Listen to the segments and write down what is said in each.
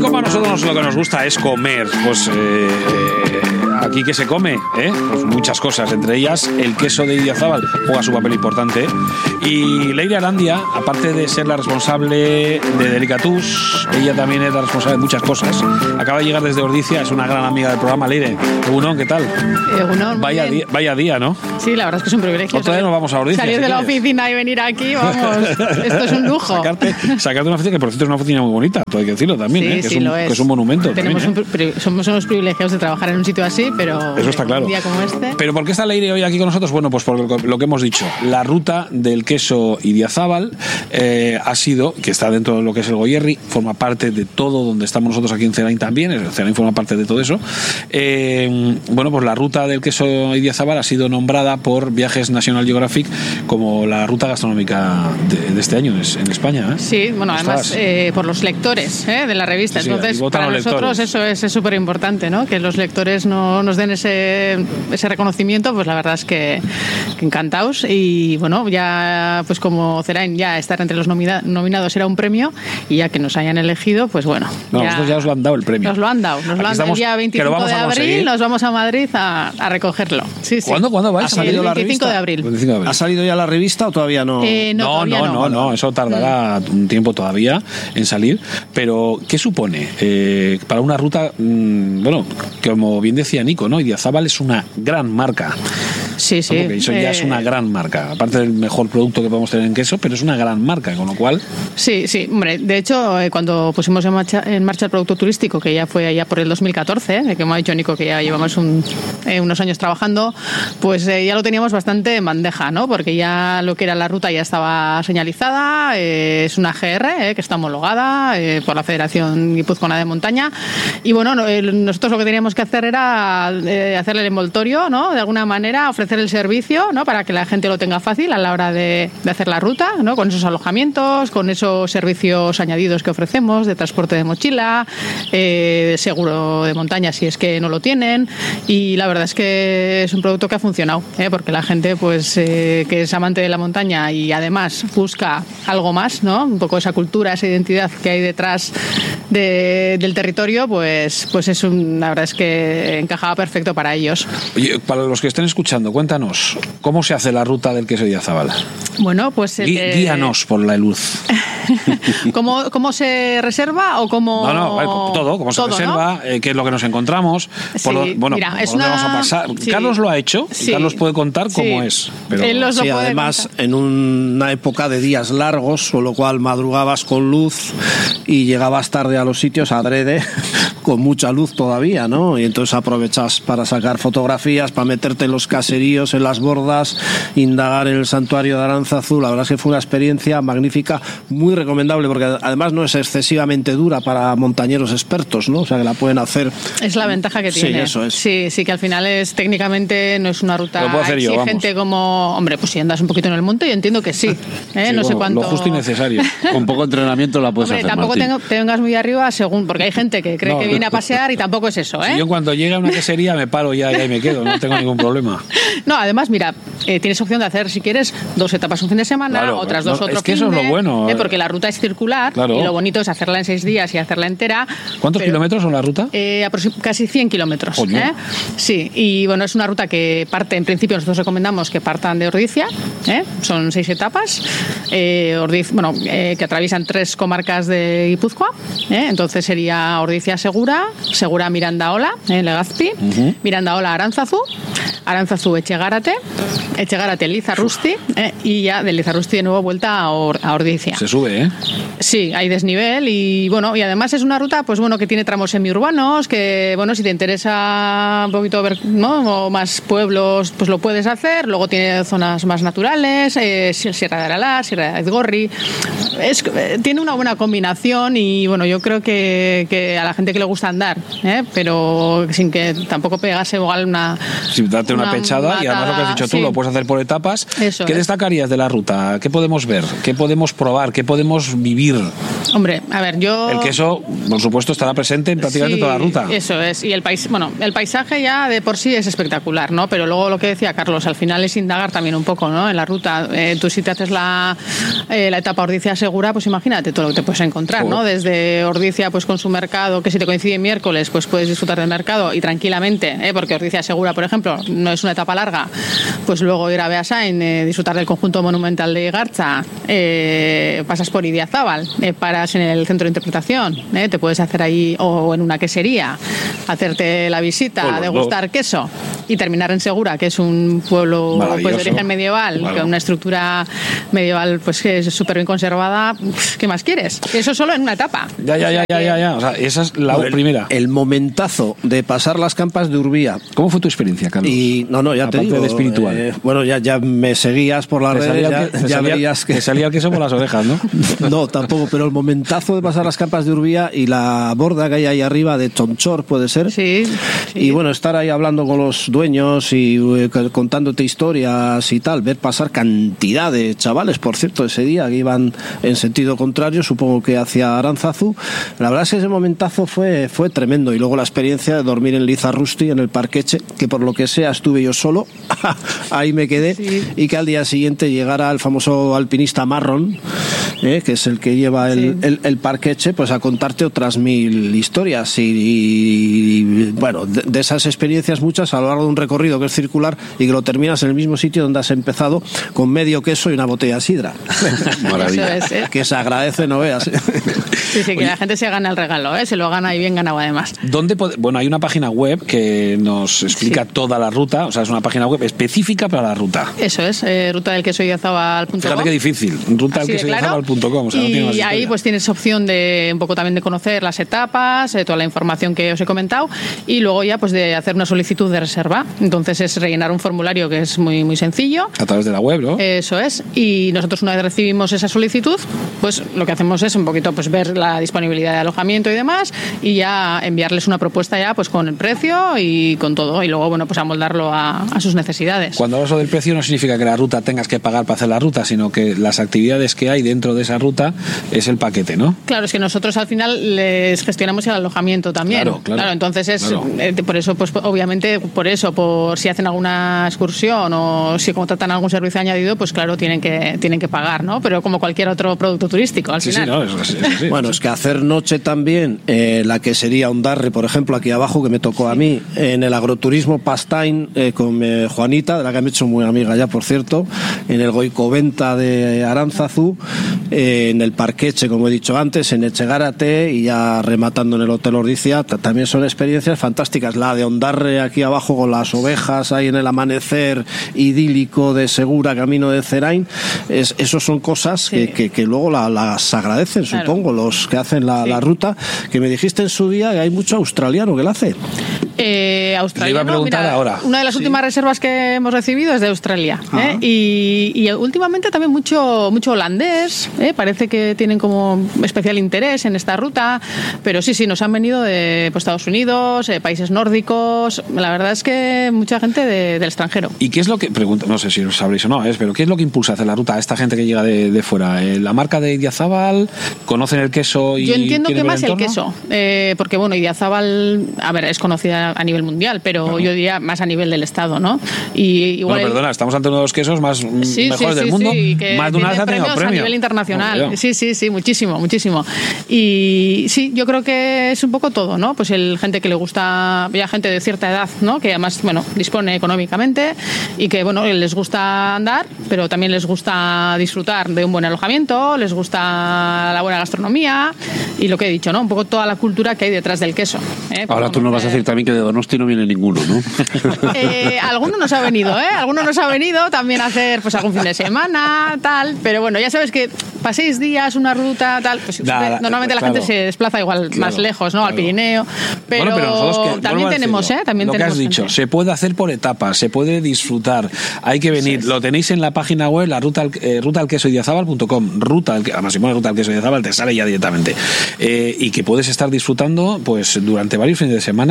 como a nosotros lo que nos gusta es comer, pues aquí ¿qué se come? Pues muchas cosas, entre ellas el queso de Idiazábal juega su papel importante. Y Leire Arandia, aparte de ser la responsable de Delicatus, ella también es la responsable de muchas cosas. Acaba de llegar desde Ordizia, es una gran amiga del programa. Leire, Egunon, ¿qué tal? Egunon, vaya día, ¿no? Sí, la verdad es que es un privilegio. Otra vez nos vamos a Ordizia. Salir de la oficina y venir aquí, vamos, esto es un lujo. Sacarte una oficina, que por cierto es una oficina muy bonita, todo hay que decirlo también, sí, que es un monumento. Tenemos también, somos unos privilegios de trabajar en un sitio así, pero eso está claro. Un día como este. Pero ¿por qué está Leire hoy aquí con nosotros? Bueno, pues por lo que hemos dicho. La ruta del queso Idiazábal ha sido, que está dentro de lo que es el Goierri, forma parte de todo donde estamos nosotros aquí en Zerain también, Zerain forma parte de todo eso. Bueno, pues la ruta del queso Idiazábal ha sido nombrada por Viajes National Geographic como la ruta gastronómica de este año en España. Sí, bueno, además por los lectores de la revista. Sí, entonces, para nosotros eso es súper importante, ¿no? Que los lectores nos den ese reconocimiento, pues la verdad es que encantados. Y bueno, ya pues como Zerain, ya estar entre los nominados era un premio, y ya que nos hayan elegido, pues bueno. Nosotros ya os lo han dado el premio. Nos lo han dado el día 25 de abril, nos vamos a Madrid a recogerlo. Sí. ¿Cuándo vais? ¿Ha salido el 25 de abril. ¿Ha salido ya la revista o todavía no? No, eso tardará un tiempo todavía en salir. Pero, ¿qué supone para una ruta? Bueno, como bien decía Nico, ¿no? Idiazábal es una gran marca. Sí. Eso ya es una gran marca. Aparte del mejor producto que podemos tener en queso, pero es una gran marca, con lo cual... Sí. Hombre, de hecho, cuando pusimos en marcha el producto turístico, que ya fue allá por el 2014, que me ha dicho Nico que ya llevamos unos años trabajando, pues ya lo teníamos bastante en bandeja, ¿no? Porque ya lo que era la ruta ya estaba señalizada, es una GR, que está homologada por la Federación Guipuzcoana de Montaña, y bueno, nosotros lo que teníamos que hacer era hacerle el envoltorio, ¿no? De alguna manera, ofrecer el servicio, ¿no? Para que la gente lo tenga fácil a la hora de hacer la ruta, ¿no? Con esos alojamientos, con esos servicios añadidos que ofrecemos de transporte de mochila, seguro de montaña si es que no lo tienen, y la verdad es que es un producto que ha funcionado, porque la gente pues que es amante de la montaña y además busca algo más, ¿no? Un poco esa cultura, esa identidad que hay detrás del territorio, pues la verdad es que encajaba perfecto para ellos. Oye, para los que estén escuchando, cuéntanos, ¿cómo se hace la ruta del queso Idiazábal? Bueno, pues... Guíanos por la luz. ¿Cómo se reserva o cómo...? Todo, cómo se reserva, ¿no? Qué es lo que nos encontramos, mira, es dónde vamos a pasar. Sí. Carlos lo ha hecho, y Carlos puede contar cómo es. Pero... Él los lo puede además, contar. en una época de días largos, con lo cual madrugabas con luz y llegabas tarde a los sitios adrede, con mucha luz todavía, ¿no? Y entonces aprovechas para sacar fotografías, para meterte en los caseríos, en las bordas, indagar en el santuario de Aránzazu. La verdad es que fue una experiencia magnífica, muy recomendable, porque además no es excesivamente dura para montañeros expertos, ¿no? O sea, que la pueden hacer. Es la ventaja que tiene. Sí, eso es. Sí, que al final técnicamente no es una ruta exigente como... Hombre, pues si andas un poquito en el monte, yo entiendo que sí. No sé cuánto... Lo justo y necesario. Con poco entrenamiento la puedes hacer, tampoco te vengas muy arriba, porque hay gente que cree que viene a pasear y tampoco es eso, Si yo cuando llega a una quesería me paro ya y me quedo, no tengo ningún problema. No, además, mira, tienes opción de hacer, si quieres, 2 etapas un fin de semana, otras 2 otro es que fin eso es lo bueno. Porque la ruta es circular, claro. Y lo bonito es hacerla en 6 días y hacerla entera. ¿Cuántos kilómetros son la ruta? Casi 100 kilómetros. Sí, y bueno, es una ruta que parte, en principio nosotros recomendamos que partan de Ordizia, son 6 etapas, que atraviesan 3 comarcas de Guipúzcoa, entonces sería Ordizia Segura Mirandaola, Legazpi, Mirandaola Aránzazu, Echegárate Lizarrusti, y ya de Lizarrusti de nuevo vuelta a Ordizia. Se sube, Sí, hay desnivel y bueno, y además es una ruta pues bueno que tiene tramos semiurbanos que bueno, si te interesa un poquito ver, ¿no? O más pueblos, pues lo puedes hacer. Luego tiene zonas más naturales, Sierra de Aralá, Sierra de Aizgorri. Tiene una buena combinación y bueno, yo creo que a la gente que le gusta andar, pero sin que tampoco pegase igual una... Sí, darte una pechada y además lo que has dicho tú, lo puedes hacer por etapas. Eso ¿Qué destacarías de la ruta? ¿Qué podemos ver? ¿Qué podemos probar? ¿Qué podemos vivir? Hombre, a ver, El queso, por supuesto, estará presente en prácticamente toda la ruta. Eso es, y el paisaje ya de por sí es espectacular, ¿no? Pero luego lo que decía Carlos, al final es indagar también un poco, ¿no? En la ruta, tú si te haces la etapa Ordizia Segura, pues imagínate todo lo que te puedes encontrar, ¿no? Desde Ordizia, pues con su mercado, que si te coincide miércoles, pues puedes disfrutar del mercado y tranquilamente, porque Ordizia Segura, por ejemplo, no es una etapa larga, pues luego ir a Beasain, disfrutar del conjunto monumental de Igartza, pasas por Idiazábal, paras en el centro de interpretación, te puedes hacer ahí, o en una quesería, hacerte la visita, degustar queso y terminar en Segura, que es un pueblo pues, de origen medieval, con una estructura medieval pues que es súper bien conservada. ¿Qué más quieres? Eso solo en una etapa. Ya. O sea, esa es la primera. El momentazo de pasar las campas de Urbía. ¿Cómo fue tu experiencia, Carlos? Y ya aparte te digo. De espiritual. Bueno, ya me seguías por las redes, ya verías que... Te salía el queso por las orejas, ¿no? No, tampoco, pero el momentazo de pasar las campas de Urbía y la borda que hay ahí arriba de Chonchor, ¿puede ser? Sí. Y bueno, estar ahí hablando con los dueños y contándote historias y tal, ver pasar cantidad de chavales, por cierto, ese día que iban en sentido contrario, supongo que hacia Aránzazu. La verdad es que ese momentazo fue tremendo. Y luego la experiencia de dormir en Lizarrusti, en el Parqueche, que por lo que sea estuve yo solo, ahí me quedé, y que al día siguiente llegara el famoso alpinista Marron, que es el que lleva el Parqueche, pues a contarte otras 1000 historias. Y bueno, de esas experiencias muchas a lo largo de un recorrido que es circular y que lo terminas en el mismo sitio donde has empezado, con medio queso y una botella de sidra. Maravilla. Eso es, Que se agradece, no veas. Sí, que la gente se gana el regalo, se lo gana y bien ganado además. Bueno, hay una página web que nos explica toda la ruta, o sea, es una página web específica para la ruta. Eso es, rutadelquesoidiazabal.com. Fíjate qué difícil, rutadelquesoidiazabal.com. O sea, y ahí pues tienes opción de un poco también de conocer las etapas, toda la información que os he comentado, y luego ya pues de hacer una solicitud de reserva. Entonces es rellenar un formulario que es muy, muy sencillo. A través de la web, ¿no? Eso es, y nosotros una vez recibimos esa solicitud, pues lo que hacemos es un poquito pues ver la disponibilidad de alojamiento y demás, y ya enviarles una propuesta ya pues con el precio y con todo, y luego bueno pues amoldarlo a sus necesidades. Cuando hablas del precio no significa que la ruta tengas que pagar para hacer la ruta, sino que las actividades que hay dentro de esa ruta es el paquete, ¿no? Claro, es que nosotros al final les gestionamos el alojamiento también. Claro, entonces es por eso, pues obviamente por si hacen alguna excursión o si contratan algún servicio añadido, pues claro, tienen que pagar, ¿no? Pero como cualquier otro producto turístico al final. Sí. Bueno, es que hacer noche también, la que sería Ondarre, por ejemplo, aquí abajo, que me tocó a mí, en el agroturismo Pastain, con Juanita, de la que me he hecho muy amiga ya, por cierto, en el Goicoventa de Aránzazu, en el Parqueche, como he dicho antes, en Echegárate, y ya rematando en el Hotel Ordizia, también son experiencias fantásticas. La de Ondarre aquí abajo con las ovejas ahí en el amanecer idílico de Segura, camino de Cerain, esos son cosas que luego las agradecen, supongo, los que hacen la ruta, que me dijiste en su día que hay mucho australiano que la hace. Australiano, le iba a preguntar ahora. Una de las últimas reservas que hemos recibido es de Australia, y últimamente también mucho holandés, parece que tienen como especial interés en esta ruta, pero sí, nos han venido de Estados Unidos, países nórdicos, la verdad es que mucha gente del extranjero. ¿Y qué es lo que, pregunto, no sé si lo sabréis o no, pero qué es lo que impulsa a hacer la ruta a esta gente que llega de fuera? ¿La marca de Idiazábal? ¿Conocen el queso? Yo entiendo que más el queso, porque bueno, Idiazábal, a ver, es conocida a nivel mundial, pero yo diría más a nivel del estado, ¿no? Y igual perdona, estamos ante uno de los quesos más mejores del mundo, más de una vez ha tenido premio a nivel internacional. Sí, muchísimo. Y sí, yo creo que es un poco todo, ¿no? Pues gente que le gusta, ya gente de cierta edad, ¿no? Que además, bueno, dispone económicamente y que, bueno, les gusta andar, pero también les gusta disfrutar de un buen alojamiento, les gusta la buena gastronomía y lo que he dicho, ¿no? Un poco toda la cultura que hay detrás del queso. Ahora tú nos vas a decir también que de Donosti no viene ninguno, ¿no? Alguno nos ha venido, Alguno nos ha venido también a hacer pues algún fin de semana, tal, pero bueno, ya sabes que para 6 días una ruta, tal, pues normalmente la gente se desplaza igual más lejos, ¿no? Al Pirineo, pero nosotros también tenemos, también lo tenemos que has dicho, gente. se puede hacer por etapas, se puede disfrutar, hay que venir, lo tenéis en la página web, la rutadelquesoidiazabal.com, además si pones ruta al queso de Zabal te sale ya directamente, y que puedes estar disfrutando pues durante varios fines de semana de tu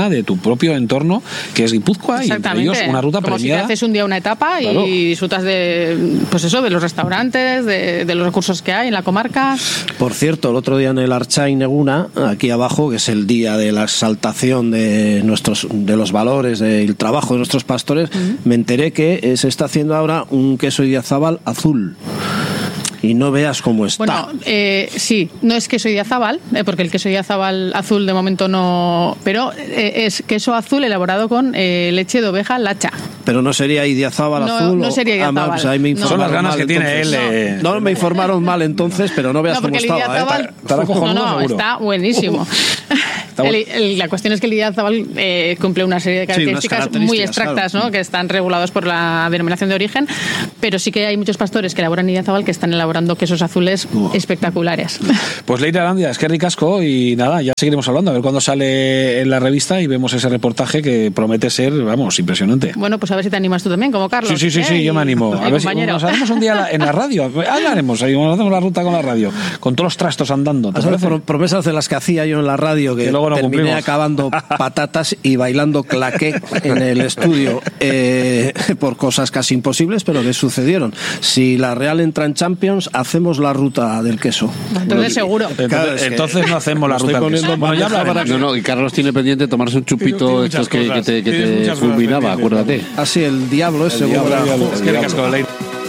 propio entorno, que es Guipúzcoa, y entre ellos una ruta como premiada. Si te haces un día una etapa, claro, y disfrutas de, pues eso, de los restaurantes, de los recursos que hay en la comarca. Por cierto, el otro día en el Archain Eguna, aquí abajo, que es el día de la exaltación de los valores del trabajo de nuestros pastores, me enteré que se está haciendo ahora un queso Idiazábal azul. Y no veas cómo está. Bueno, sí, no es queso Idiazábal, porque el queso Idiazábal azul de momento no... Pero es queso azul elaborado con leche de oveja lacha. Pero no sería Idiazábal azul. No sería Idiazábal. Pues ahí me Son las ganas que tiene él. No, me informaron mal entonces, pero no veas cómo estaba. No, está buenísimo. La cuestión es que el Idiazábal cumple una serie de características muy extractas, claro, ¿no? Que están reguladas por la denominación de origen, pero sí que hay muchos pastores que elaboran Idiazábal que están elaborando quesos azules espectaculares. Pues Leire Arandia, es que ricasco, y nada, ya seguiremos hablando, a ver cuándo sale en la revista y vemos ese reportaje que promete ser, vamos, impresionante. Bueno, pues a ver si te animas tú también, como Carlos. Sí, yo me animo. A ver si nos haremos un día en la radio, hablaremos, hacemos la ruta con la radio, con todos los trastos andando. Promesas de las que hacía yo en la radio, que luego no terminé cumplimos. Acabando patatas y bailando claqué en el estudio por cosas casi imposibles, pero que sucedieron. Si la Real entra en Champions, hacemos la ruta del queso. Entonces seguro. Entonces no hacemos la ruta del queso. Bueno, ya y Carlos tiene pendiente tomarse un chupito estos que te fulminaba, acuérdate. Así, el diablo ese. Es que ricasco, Leire.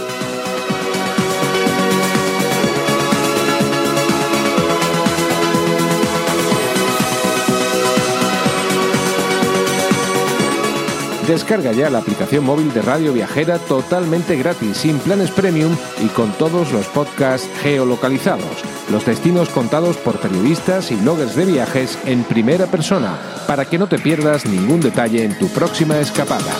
Descarga ya la aplicación móvil de Radio Viajera totalmente gratis, sin planes premium y con todos los podcasts geolocalizados. Los destinos contados por periodistas y bloggers de viajes en primera persona, para que no te pierdas ningún detalle en tu próxima escapada.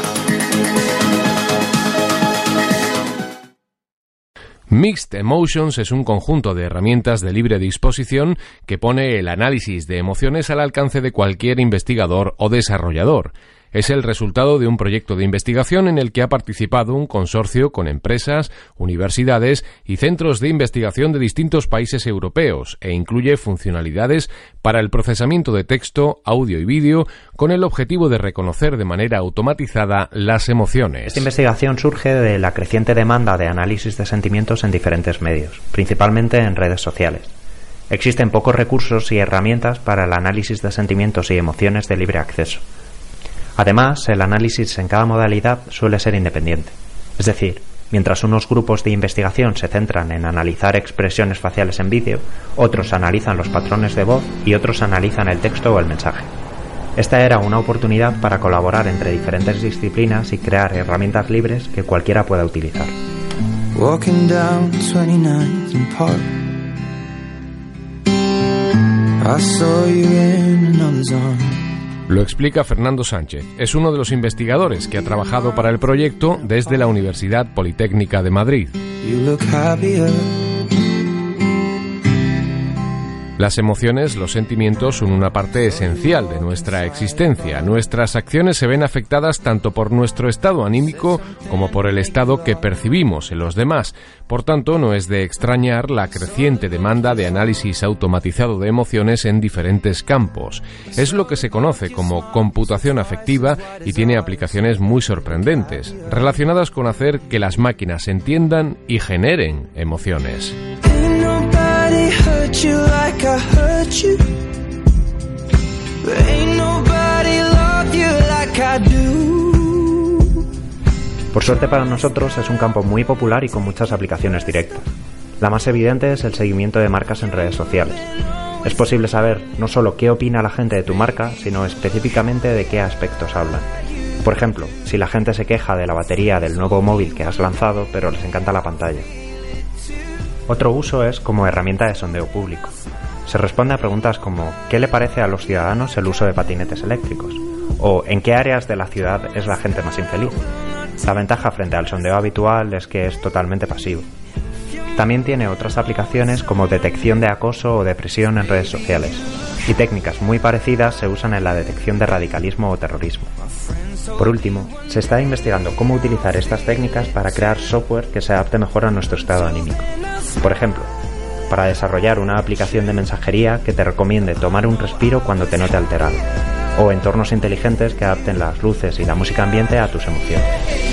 Mixed Emotions es un conjunto de herramientas de libre disposición que pone el análisis de emociones al alcance de cualquier investigador o desarrollador. Es el resultado de un proyecto de investigación en el que ha participado un consorcio con empresas, universidades y centros de investigación de distintos países europeos e incluye funcionalidades para el procesamiento de texto, audio y vídeo con el objetivo de reconocer de manera automatizada las emociones. Esta investigación surge de la creciente demanda de análisis de sentimientos en diferentes medios, principalmente en redes sociales. Existen pocos recursos y herramientas para el análisis de sentimientos y emociones de libre acceso. Además, el análisis en cada modalidad suele ser independiente. Es decir, mientras unos grupos de investigación se centran en analizar expresiones faciales en vídeo, otros analizan los patrones de voz y otros analizan el texto o el mensaje. Esta era una oportunidad para colaborar entre diferentes disciplinas y crear herramientas libres que cualquiera pueda utilizar. Walking down 29th and Park, I saw you in another's arm. Lo explica Fernando Sánchez. Es uno de los investigadores que ha trabajado para el proyecto desde la Universidad Politécnica de Madrid. Las emociones, los sentimientos, son una parte esencial de nuestra existencia. Nuestras acciones se ven afectadas tanto por nuestro estado anímico como por el estado que percibimos en los demás. Por tanto, no es de extrañar la creciente demanda de análisis automatizado de emociones en diferentes campos. Es lo que se conoce como computación afectiva y tiene aplicaciones muy sorprendentes, relacionadas con hacer que las máquinas entiendan y generen emociones. You like I hurt you. Ain't nobody love you like I do. Por suerte para nosotros es un campo muy popular y con muchas aplicaciones directas. La más evidente es el seguimiento de marcas en redes sociales. Es posible saber no solo qué opina la gente de tu marca, sino específicamente de qué aspectos hablan. Por ejemplo, si la gente se queja de la batería del nuevo móvil que has lanzado, pero les encanta la pantalla. Otro uso es como herramienta de sondeo público. Se responde a preguntas como ¿qué le parece a los ciudadanos el uso de patinetes eléctricos? O ¿en qué áreas de la ciudad es la gente más infeliz? La ventaja frente al sondeo habitual es que es totalmente pasivo. También tiene otras aplicaciones como detección de acoso o depresión en redes sociales. Y técnicas muy parecidas se usan en la detección de radicalismo o terrorismo. Por último, se está investigando cómo utilizar estas técnicas para crear software que se adapte mejor a nuestro estado anímico. Por ejemplo, para desarrollar una aplicación de mensajería que te recomiende tomar un respiro cuando te note alterado. o entornos inteligentes que adapten las luces y la música ambiente a tus emociones.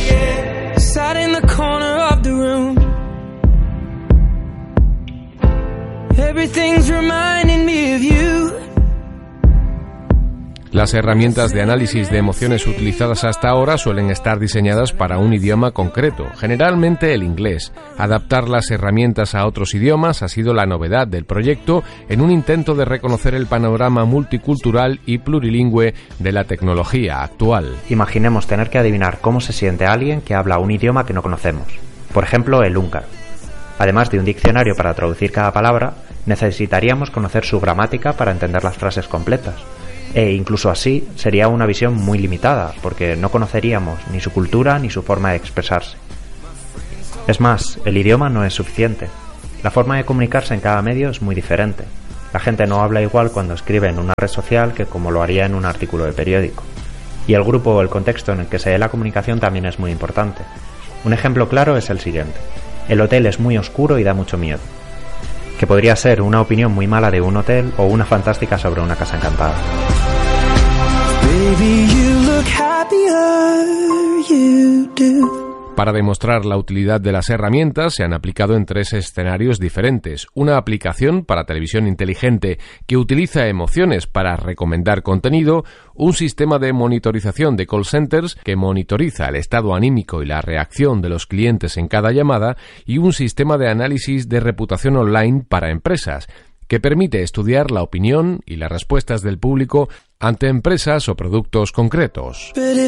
Las herramientas de análisis de emociones utilizadas hasta ahora suelen estar diseñadas para un idioma concreto, generalmente el inglés. Adaptar las herramientas a otros idiomas ha sido la novedad del proyecto en un intento de reconocer el panorama multicultural y plurilingüe de la tecnología actual. Imaginemos tener que adivinar cómo se siente alguien que habla un idioma que no conocemos, por ejemplo el húngaro. Además de un diccionario para traducir cada palabra, necesitaríamos conocer su gramática para entender las frases completas. E incluso así sería una visión muy limitada, porque no conoceríamos ni su cultura ni su forma de expresarse. Es más, el idioma no es suficiente. La forma de comunicarse en cada medio es muy diferente. La gente no habla igual cuando escribe en una red social que como lo haría en un artículo de periódico. Y el grupo o el contexto en el que se dé la comunicación también es muy importante. Un ejemplo claro es el siguiente. El hotel es muy oscuro y da mucho miedo. Que podría ser una opinión muy mala de un hotel o una fantástica sobre una casa encantada. Para demostrar la utilidad de las herramientas se han aplicado en 3 escenarios diferentes. Una aplicación para televisión inteligente que utiliza emociones para recomendar contenido, un sistema de monitorización de call centers que monitoriza el estado anímico y la reacción de los clientes en cada llamada y un sistema de análisis de reputación online para empresas que permite estudiar la opinión y las respuestas del público ante empresas o productos concretos.